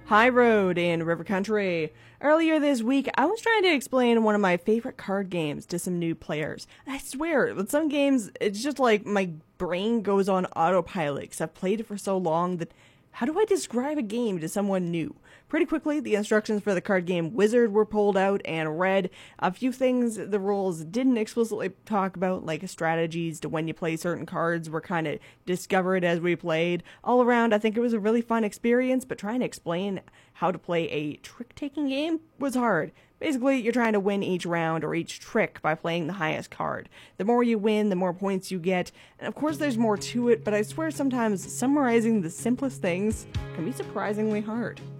High Road in River Country. Earlier this week, I was trying to explain one of my favorite card games to some new players. I swear, with some games, it's just like my brain goes on autopilot because I've played it for so long that how do I describe a game to someone new? Pretty quickly, the instructions for the card game Wizard were pulled out and read. A few things the rules didn't explicitly talk about, like strategies to when you play certain cards, were kind of discovered as we played. All around, I think it was a really fun experience, but trying to explain how to play a trick-taking game was hard. Basically, you're trying to win each round or each trick by playing the highest card. The more you win, the more points you get. And of course there's more to it, but I swear sometimes summarizing the simplest things can be surprisingly hard.